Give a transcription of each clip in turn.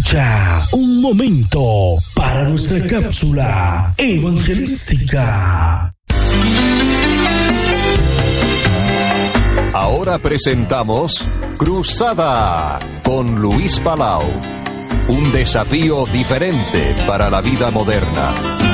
escucha un momento para nuestra cápsula evangelística. Ahora presentamos Cruzada con Luis Palau. Un desafío diferente para la vida moderna.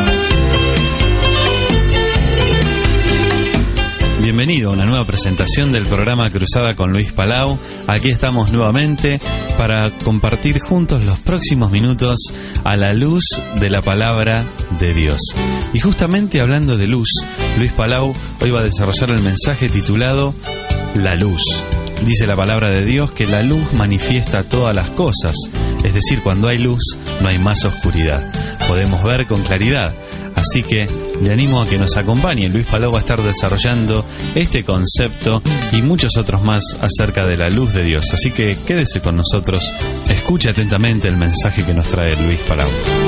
Bienvenido a una nueva presentación del programa Cruzada con Luis Palau. Aquí estamos nuevamente para compartir juntos los próximos minutos a la luz de la palabra de Dios. Y justamente hablando de luz, Luis Palau hoy va a desarrollar el mensaje titulado La Luz. Dice la palabra de Dios que la luz manifiesta todas las cosas, es decir, cuando hay luz no hay más oscuridad. Podemos ver con claridad. Así que le animo a que nos acompañe. Luis Palau va a estar desarrollando este concepto y muchos otros más acerca de la luz de Dios. Así que quédese con nosotros, escuche atentamente el mensaje que nos trae Luis Palau.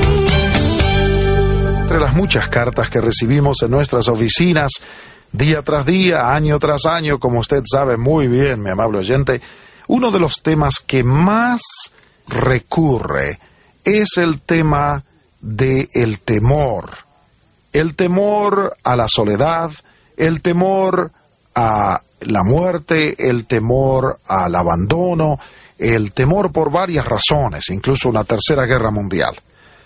Entre las muchas cartas que recibimos en nuestras oficinas, día tras día, año tras año, como usted sabe muy bien, mi amable oyente, uno de los temas que más recurre es el tema del temor. El temor a la soledad, el temor a la muerte, el temor al abandono, el temor por varias razones, incluso una tercera guerra mundial.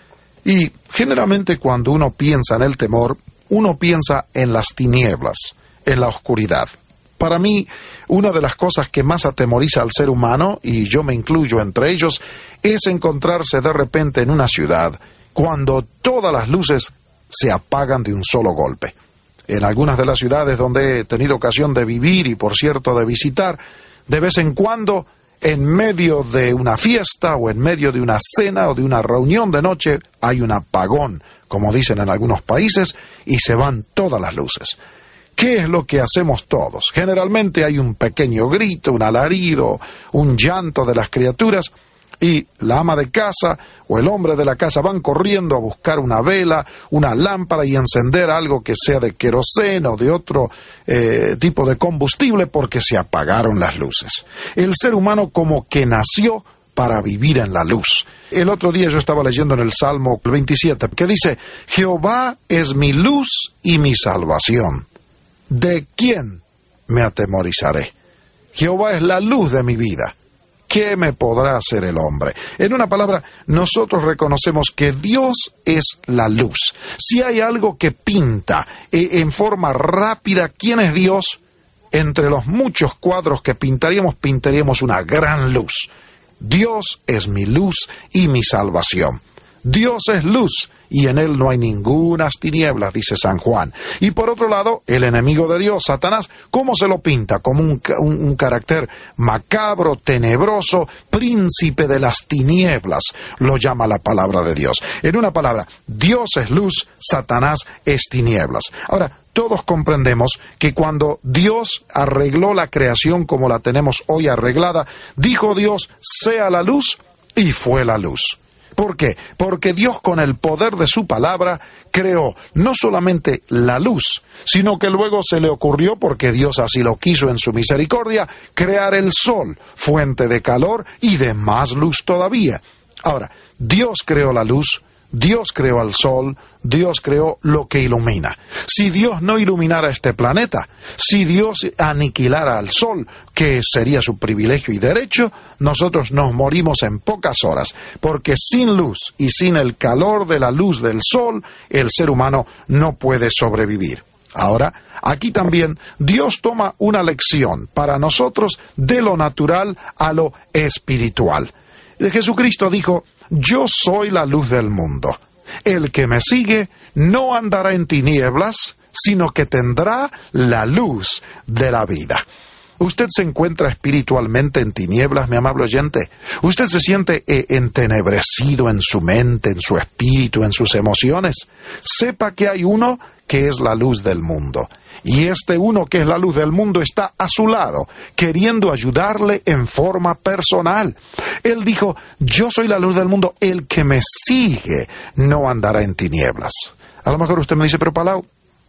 Y generalmente cuando uno piensa en el temor, uno piensa en las tinieblas, en la oscuridad. Para mí, una de las cosas que más atemoriza al ser humano, y yo me incluyo entre ellos, es encontrarse de repente en una ciudad cuando todas las luces se apagan de un solo golpe. En algunas de las ciudades donde he tenido ocasión de vivir y, por cierto, de visitar, de vez en cuando, en medio de una fiesta o en medio de una cena o de una reunión de noche, hay un apagón, como dicen en algunos países, y se van todas las luces. ¿Qué es lo que hacemos todos? Generalmente hay un pequeño grito, un alarido, un llanto de las criaturas, y la ama de casa o el hombre de la casa van corriendo a buscar una vela, una lámpara y encender algo que sea de queroseno o de otro tipo de combustible porque se apagaron las luces. El ser humano como que nació para vivir en la luz. El otro día yo estaba leyendo en el Salmo 27 que dice: Jehová es mi luz y mi salvación. ¿De quién me atemorizaré? Jehová es la luz de mi vida. ¿Qué me podrá hacer el hombre? En una palabra, nosotros reconocemos que Dios es la luz. Si hay algo que pinta en forma rápida quién es Dios, entre los muchos cuadros que pintaríamos una gran luz. Dios es mi luz y mi salvación. Dios es luz y en él no hay ningunas tinieblas, dice San Juan. Y por otro lado, el enemigo de Dios, Satanás, ¿cómo se lo pinta? Como un carácter macabro, tenebroso, príncipe de las tinieblas, lo llama la palabra de Dios. En una palabra, Dios es luz, Satanás es tinieblas. Ahora, todos comprendemos que cuando Dios arregló la creación como la tenemos hoy arreglada, dijo Dios, sea la luz, y fue la luz. ¿Por qué? Porque Dios con el poder de su palabra creó no solamente la luz, sino que luego se le ocurrió, porque Dios así lo quiso en su misericordia, crear el sol, fuente de calor y de más luz todavía. Ahora, Dios creó la luz, Dios creó al sol, Dios creó lo que ilumina. Si Dios no iluminara este planeta, si Dios aniquilara al sol, que sería su privilegio y derecho, nosotros nos morimos en pocas horas, porque sin luz y sin el calor de la luz del sol, el ser humano no puede sobrevivir. Ahora, aquí también Dios toma una lección para nosotros de lo natural a lo espiritual. Jesucristo dijo: yo soy la luz del mundo. El que me sigue no andará en tinieblas, sino que tendrá la luz de la vida. ¿Usted se encuentra espiritualmente en tinieblas, mi amable oyente? ¿Usted se siente entenebrecido en su mente, en su espíritu, en sus emociones? Sepa que hay uno que es la luz del mundo. Y este uno que es la luz del mundo está a su lado, queriendo ayudarle en forma personal. Él dijo: yo soy la luz del mundo, el que me sigue no andará en tinieblas. A lo mejor usted me dice: pero Palau,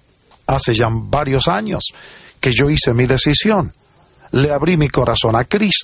hace ya varios años que yo hice mi decisión. Le abrí mi corazón a Cristo.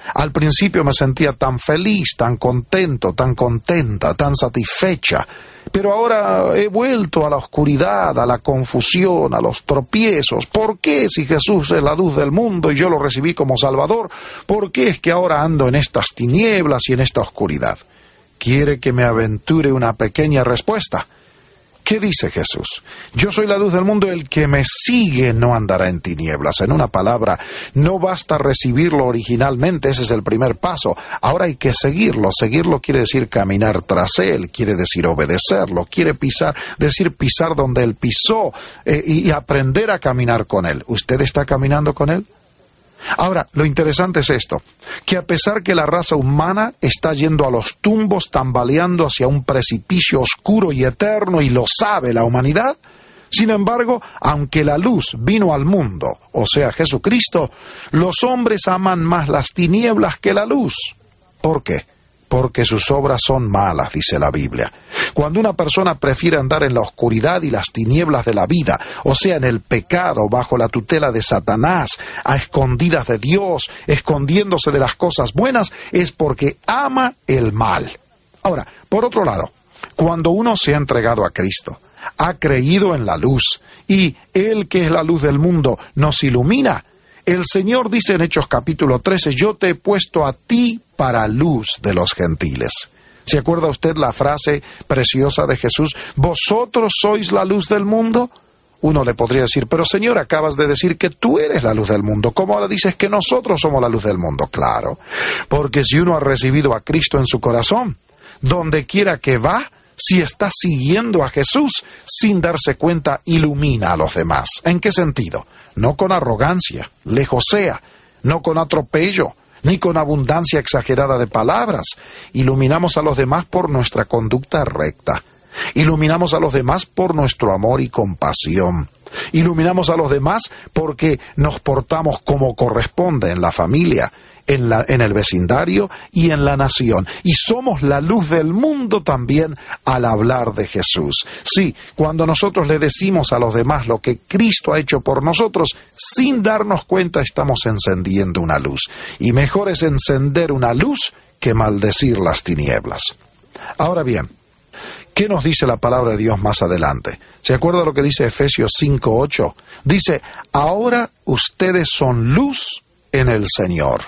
Al principio me sentía tan feliz, tan contento, tan contenta, tan satisfecha. Pero ahora he vuelto a la oscuridad, a la confusión, a los tropiezos. ¿Por qué, si Jesús es la luz del mundo y yo lo recibí como Salvador, por qué es que ahora ando en estas tinieblas y en esta oscuridad? ¿Quiere que me aventure una pequeña respuesta? ¿Qué dice Jesús? Yo soy la luz del mundo, el que me sigue no andará en tinieblas. En una palabra, no basta recibirlo originalmente, ese es el primer paso. Ahora hay que seguirlo. Seguirlo quiere decir caminar tras él, quiere decir obedecerlo, quiere decir pisar donde él pisó y aprender a caminar con él. ¿Usted está caminando con él? Ahora, lo interesante es esto, que a pesar que la raza humana está yendo a los tumbos, tambaleando hacia un precipicio oscuro y eterno, y lo sabe la humanidad, sin embargo, aunque la luz vino al mundo, o sea, Jesucristo, los hombres aman más las tinieblas que la luz. ¿Por qué? Porque sus obras son malas, dice la Biblia. Cuando una persona prefiere andar en la oscuridad y las tinieblas de la vida, o sea, en el pecado, bajo la tutela de Satanás, a escondidas de Dios, escondiéndose de las cosas buenas, es porque ama el mal. Ahora, por otro lado, cuando uno se ha entregado a Cristo, ha creído en la luz, y Él, que es la luz del mundo, nos ilumina, el Señor dice en Hechos capítulo 13, yo te he puesto a ti para luz de los gentiles. ¿Se acuerda usted la frase preciosa de Jesús? ¿Vosotros sois la luz del mundo? Uno le podría decir, pero Señor, acabas de decir que tú eres la luz del mundo. ¿Cómo ahora dices que nosotros somos la luz del mundo? Claro, porque si uno ha recibido a Cristo en su corazón, donde quiera que va, si está siguiendo a Jesús, sin darse cuenta, ilumina a los demás. ¿En qué sentido? No con arrogancia, lejos sea, no con atropello, ni con abundancia exagerada de palabras. Iluminamos a los demás por nuestra conducta recta. Iluminamos a los demás por nuestro amor y compasión. Iluminamos a los demás porque nos portamos como corresponde en la familia, en el vecindario y en la nación. Y somos la luz del mundo también al hablar de Jesús. Sí, cuando nosotros le decimos a los demás lo que Cristo ha hecho por nosotros, sin darnos cuenta estamos encendiendo una luz. Y mejor es encender una luz que maldecir las tinieblas. Ahora bien, ¿qué nos dice la palabra de Dios más adelante? ¿Se acuerda lo que dice Efesios 5:8? Dice, ahora ustedes son luz en el Señor.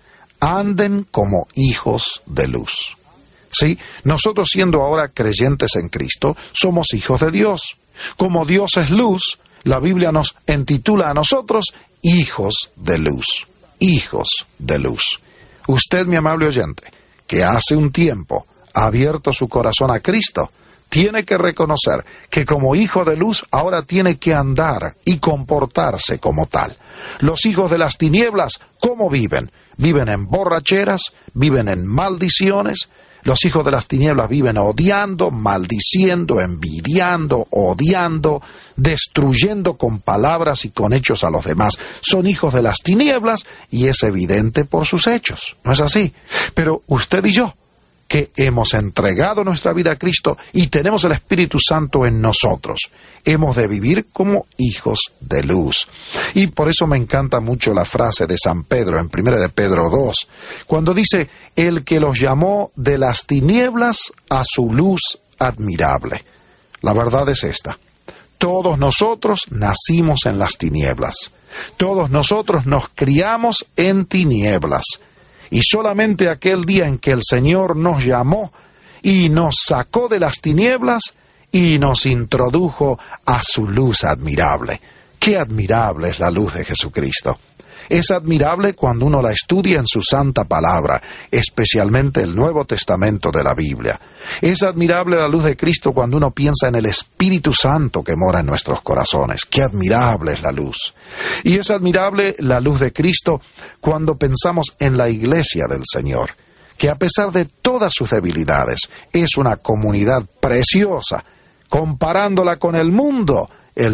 Anden como hijos de luz. ¿Sí? Nosotros, siendo ahora creyentes en Cristo, somos hijos de Dios. Como Dios es luz, la Biblia nos intitula a nosotros hijos de luz. Hijos de luz. Usted, mi amable oyente, que hace un tiempo ha abierto su corazón a Cristo, tiene que reconocer que como hijo de luz ahora tiene que andar y comportarse como tal. Los hijos de las tinieblas, ¿cómo viven? Viven en borracheras, viven en maldiciones. Los hijos de las tinieblas viven odiando, maldiciendo, envidiando, odiando, destruyendo con palabras y con hechos a los demás. Son hijos de las tinieblas y es evidente por sus hechos. ¿No es así? Pero usted y yo, que hemos entregado nuestra vida a Cristo y tenemos el Espíritu Santo en nosotros, hemos de vivir como hijos de luz. Y por eso me encanta mucho la frase de San Pedro en 1 de Pedro 2, cuando dice, el que los llamó de las tinieblas a su luz admirable. La verdad es esta, todos nosotros nacimos en las tinieblas, todos nosotros nos criamos en tinieblas. Y solamente aquel día en que el Señor nos llamó y nos sacó de las tinieblas y nos introdujo a su luz admirable. ¡Qué admirable es la luz de Jesucristo! Es admirable cuando uno la estudia en su santa palabra, especialmente el Nuevo Testamento de la Biblia. Es admirable la luz de Cristo cuando uno piensa en el Espíritu Santo que mora en nuestros corazones. ¡Qué admirable es la luz! Y es admirable la luz de Cristo cuando pensamos en la Iglesia del Señor, que a pesar de todas sus debilidades, es una comunidad preciosa. Comparándola con el mundo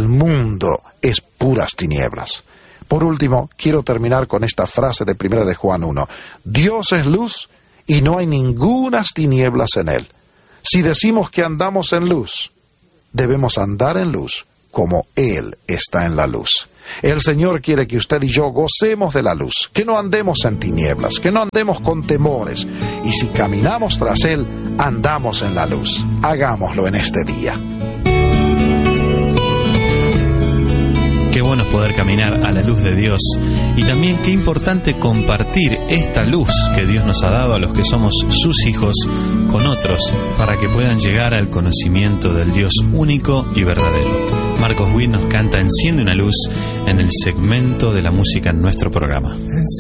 es puras tinieblas. Por último, quiero terminar con esta frase de 1 de Juan 1. Dios es luz y no hay ningunas tinieblas en él. Si decimos que andamos en luz, debemos andar en luz como Él está en la luz. El Señor quiere que usted y yo gocemos de la luz, que no andemos en tinieblas, que no andemos con temores, y si caminamos tras Él, andamos en la luz. Hagámoslo en este día. Qué bueno es poder caminar a la luz de Dios, y también qué importante compartir esta luz que Dios nos ha dado a los que somos sus hijos con otros, para que puedan llegar al conocimiento del Dios único y verdadero. Marcos Witt nos canta Enciende una luz en el segmento de la música en nuestro programa.